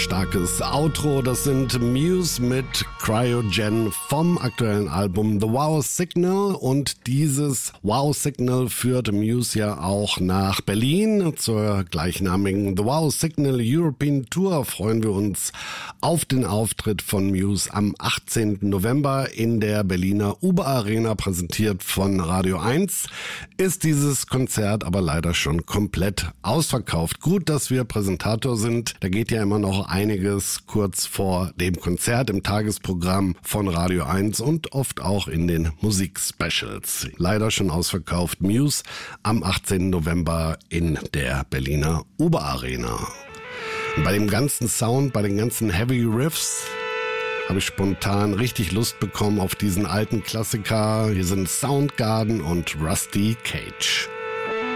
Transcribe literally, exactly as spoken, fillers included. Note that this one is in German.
starkes Outro. Das sind Muse mit Cryogen vom aktuellen Album The Wow Signal. Und dieses Wow Signal führt Muse ja auch nach Berlin zur gleichnamigen The Wow Signal European Tour. Freuen wir uns auf den Auftritt von Muse am achtzehnten November in der Berliner Uber Arena, präsentiert von Radio eins. Ist dieses Konzert aber leider schon komplett ausverkauft. Gut, dass wir Präsentator sind. Da geht ja immer noch einiges kurz vor dem Konzert im Tagesprogramm von Radio eins und oft auch in den Musikspecials. Leider schon ausverkauft. Muse am achtzehnten November in der Berliner Uber Arena. Und bei dem ganzen Sound, bei den ganzen Heavy Riffs habe ich spontan richtig Lust bekommen auf diesen alten Klassiker. Hier sind Soundgarden und Rusty Cage.